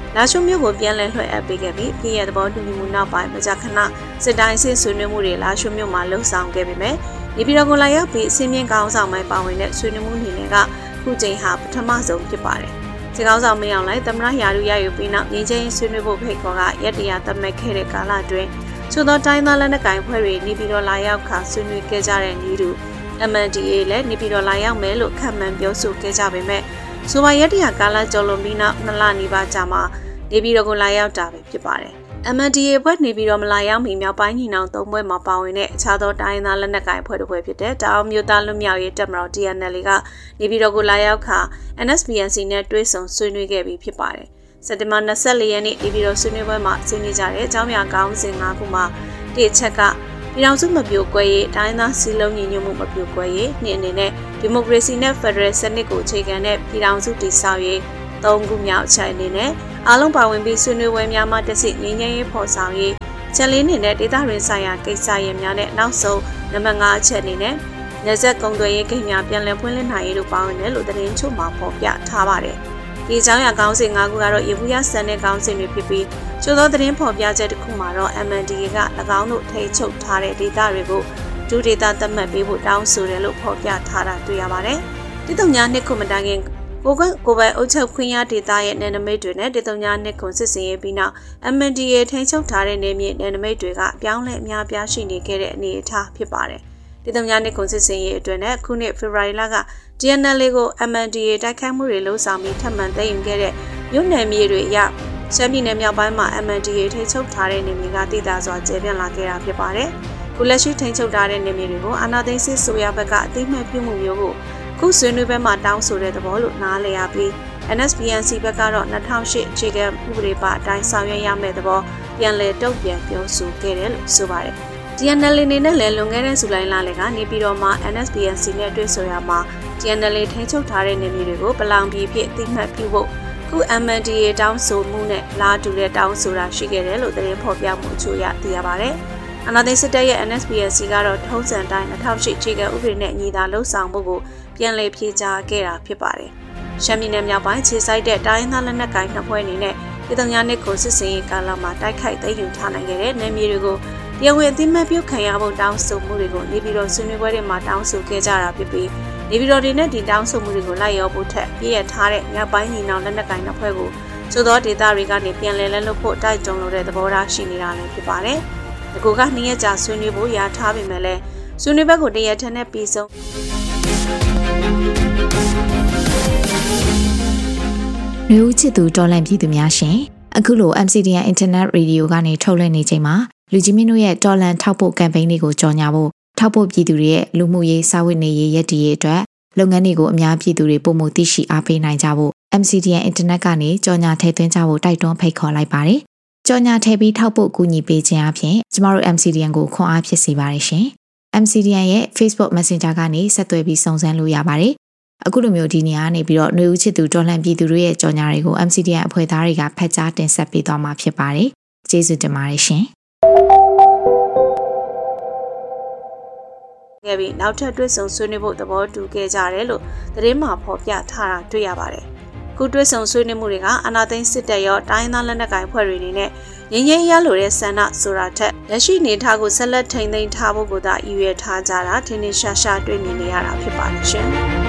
လာရှုမျိုးကိုပြန်လည်လွှဲအပ်ပေးခဲ့ပြီးပြည်ရဲ့သဘောတူညီမှုနောက်ပိုင်းမကြာခဏစစ်တိုင်းစစ်ဆွေးနွေးမှုတွေလာရှုမျိုးမှာလှုပ်ဆောင်ခဲ့ပေမဲ့နေပြည်တော်ကိုလာရောက်ပြီးအစင်းမြင့်ကောင်းဆောင်ပိုင်းပါဝင်တဲ့ဆွေးနွေးမှုအနေနဲ့ကခုချိန်ဟာပထမဆုံးဖြစ်ပါတယ်။စစ်ကောင်းဆောင်မင်းအောင်လှိုင်သမ္မတရာထူးရယူပြီးနောက်ငြိမ်းချမ်းရေးဆွေးနွေးဖို့ဖိတ်ခေါ်ကရက်တရာသတ်မှတ်ခဲ့တဲ့ကာလအတွင်းချို့သောတိုင်းသားလက်နက်ကိုင်ဖွဲ့တွေနေပြည်တော်လာရောက်ခါဆွေးနွေးခဲ့ကြတဲ့ဤသူ MNDAA လည်းနေပြည်တော်လာရောက်မယ်လို့ခန့်မှန်းပြောဆိုခဲ့ကြပေမဲ့ဆိုပါရက်တရာကာလကျော်လွန်ပြီးနောက်2လနီးပါးကြာမှနေပြည်တော်ကိုလာရောက်တာပဲဖြစ်ပါတယ်။ MNDAA ဘက်နေပြည်တော်မလာရောက်မီမြောက်ပိုင်းညီနောင်3ဘွဲ့မှာပါဝင်တဲ့အခြားသောတိုင်းသားလက်နက်ကိုင်ဖွဲ့တစ်ဖွဲ့ဖြစ်တဲ့တောင်မြို့သားလွတ်မြောက်ရေးတပ်မတော် TNL ကနေပြည်တော်ကိုလာရောက်ခါ NSPNC နဲ့တွဲဆုံဆွေးနွေးခဲ့ပြီးဖြစ်ပါတယ်။စက်တင်ဘာ24ရက်နေ့နေပြည်တော်ဆွေးနွေးပွဲမှာဆွေးနွေးကြတဲ့အကြောင်းအရာကောင်းစဉ်5ခုမှာတစ်ချက်ကပြည်ထောင်စုမပြိုကွဲရေးတိုင်းသားစည်းလုံးညီညွတ်မှုမပြိုကွဲရေးနှစ်အနေနဲ့ဒီမိုကရေစီနဲ့ဖက်ဒရယ်စနစ်ကိုအခြေခံတဲ့ပြည်ထောင်စုတည်ဆောက်ရေး3ခုမြောက်အချက်အနေနဲ့အားလုံးပါဝင်ပြီးဆွေးနွေးပွဲများမှတစ်စိငြိမ်းချမ်းရေးဖော်ဆောင်ရေးချက်လေးနေတဲ့ဒေသတွင်းဆိုင်ရာကိစ္စရပ်များနဲ့နောက်ဆုံးနံပါတ်5အချက်အနေနဲ့နေဆက်ကုံသွယ်ရေးကိန်းများပြန်လည်ဖွင့်လှစ်နိုင်ရေးတို့ပါဝင်တယ်လို့သတင်းချုပ်မှာဖော်ပြထားပါတယ်။ဒီအကြောင်းအရာကောင်းစဉ်5ခုကတော့ရေဘူးရဆန်တဲ့ကောင်းစဉ်တွေဖြစ်ပြီးချို့သောသတင်းဖော်ပြချက်တစ်ခုမှာတော့ MNDAA က၎င်းတို့ထိချုပ်ထားတဲ့ဒေသတွေကိုဒုဒေသသတ်မှတ်ပေးဖို့တောင်းဆိုတယ်လို့ဖော်ပြထားတာတွေ့ရပါတယ်။တိတုံညာနှစ်ခုမတိုင်ခင်ကိုပိုင်အုပ်ချုပ်ခွင့်ရဒေသရဲ့နယ်နိမိတ်တွေနဲ့တိတုံညာနှစ်ခုစစ်စင်ရေးပြီးနောက် MNDAA ထိချုပ်ထားတဲ့နယ်မြေနယ်နိမိတ်တွေကပြောင်းလဲအများပြားရှိနေခဲ့တဲ့အနေအထားဖြစ်ပါတယ်။တိတုံညာနှစ်ခုစစ်စင်ရေးအတွင်းနဲ့ခုနှစ်ဖေဖော်ဝါရီလက TNL ကို MNDAA တိုက်ခိုက်မှုတွေလှုံ့ဆော်ပြီးထပ်မံသိမ်းယူခဲ့တဲ့မြို့နယ်မြေတွေအရရှမ်းပြည်နယ်မြောက်ပိုင်းမှာ MNDAA ထိချုပ်ထားတဲ့နယ်မြေကတည်တာစွာကျယ်ပြန့်လာခဲ့တာဖြစ်ပါတယ်။ခုလက်ရှိထိချုပ်ထားတဲ့နယ်မြေတွေကိုအာဏာသိမ်းစစ်ဆိုရဘက်ကအသိမှတ်ပြုမှုမျိုးကိုခုဆွေးနွေးပွဲမှာတောင်းဆိုတဲ့သဘောလို့နားလည်ရပြီး NSPNC ဘက်ကတော့2008အခြေခံဥပဒေပါအတိုင်းဆောင်ရွက်ရမယ့်သဘောပြန်လည်တုံ့ပြန်ပြောဆိုခဲ့တယ်လို့ဆိုပါတယ်။ TNL အနေနဲ့လည်းလွန်ခဲ့တဲ့ဇူလိုင်လလကနေပြည်တော်မှာ NSPNC နဲ့တွေ့ဆုံရမှာ TNL ထိန်းချုပ်ထားတဲ့နယ်မြေတွေကိုပလောင်ပြည်ဖြစ်အသိမှတ်ပြုဖို့ခု MNDAA တောင်းဆိုမှုနဲ့လာတူတဲ့တောင်းဆိုတာရှိခဲ့တယ်လို့သတင်းဖော်ပြမှုအချို့ရသိရပါတယ်။အနာသိစစ်တပ်ရဲ့ NSPNC ကတော့ထုံးစံတိုင်း2008အခြေခံဥပဒေနဲ့ညီသာလှုပ်ဆောင်မှုကိုပြန်လည်ဖြေကြားခဲ့တာဖြစ်ပါတယ်။ရှမ်းပြည်နယ်မြောက်ပိုင်းခြေစိုက်တဲ့တိုင်းသားလက်နက်ကိုင်နှစ်ဖွဲ့အနေနဲ့ပြည်သူများနှစ်ကိုစစ်စင်ရေးကာလမှာတိုက်ခိုက်သိမ်းယူထားနိုင်ခဲ့တဲ့နယ်မြေတွေကိုတရားဝင်အသိမှတ်ပြုခံရဖို့တောင်းဆိုမှုတွေကိုနေပြည်တော်ဆွေးနွေးပွဲတွေမှာတောင်းဆိုခဲ့ကြတာဖြစ်ပြီးနေပြည်တော်တွေနဲ့ဒီတောင်းဆိုမှုတွေကိုလိုက်ရောဖို့ထက်ပြည့်ရထားတဲ့မြောက်ပိုင်းညီနောင်လက်နက်ကိုင်နှစ်ဖွဲ့ကိုချို့သောဒေသတွေကနေပြန်လည်လက်လွတ်ဖို့တိုက်တွန်းလိုတဲ့သဘောထားရှိနေတာလည်းဖြစ်ပါတယ်။ဒီကိုက2ရက်ကြာဆွေးနွေးဖို့ရာထားပေမဲ့လည်းဆွေးနွေးဘက်ကိုတရက်ထက်နဲ့ပြီးဆုံးလူဦးချစ်သူတော်လန့်ပြည်သူများရှင်အခုလို MCDN Internet Radio ကနေထုတ်လွှင့်နေချိန်မှာလူကြီးမင်းတို့ရဲ့တော်လန့်ထောက်ပို့ကမ်ပိန်းတွေကိုကြော်ညာဖို့ထောက်ပို့ပြည်သူတွေရဲ့လူမှုရေးစာဝတ်နေရေးရည်တည်ရေးအတွက်လုပ်ငန်းတွေကိုအများပြည်သူတွေပုံမှုသိရှိအားပေးနိုင်ကြဖို့ MCDN Internet ကနေကြော်ညာထည့်သွင်းကြဖို့တိုက်တွန်းဖိတ်ခေါ်လိုက်ပါတယ်။ကြော်ညာထည့်ပြီးထောက်ပို့ကူညီပေးခြင်းအပြင်ကျမတို့ MCDN ကိုခွန်အားဖြစ်စေပါတယ်ရှင်။ MCDN ရဲ့ Facebook Messenger ကနေဆက်သွယ်ပြီးစုံစမ်းလို့ရပါတယ်။အခုလိုမျိုးဒီနေရာကနေပြီးတော့ຫນွေဦးချစ်သူတော်လှန်ပြည်သူတွေရဲ့ကြော်ညာတွေကို MCDN အဖွဲ့သားတွေကဖတ်ကြားတင်ဆက်ပေးသွားမှာဖြစ်ပါတယ်။ကျေးဇူးတင်ပါတယ်ရှင်။ခဲ့ပြီးနောက်ထပ်တွေ့ဆုံဆွေးနွေးဖို့သဘောတူခဲ့ကြတယ်လို့သတင်းမှာဖော်ပြထားတာတွေ့ရပါတယ်။ခုတွေ့ဆုံဆွေးနွေးမှုတွေကအာဏာသိမ်းစစ်တပ်ရောတိုင်းသားလက်နက်ကိုင်ဖွဲ့တွေအနေနဲ့ငြိမ်းချမ်းရေးရလိုတဲ့ဆန္ဒဆိုတာထက်လက်ရှိနေထားကိုဆက်လက်ထိန်းသိမ်းထားဖို့ကိုသာရည်ရွယ်ထားကြတာထင်ထင်ရှားရှားတွေ့မြင်နေရတာဖြစ်ပါတယ်ရှင်။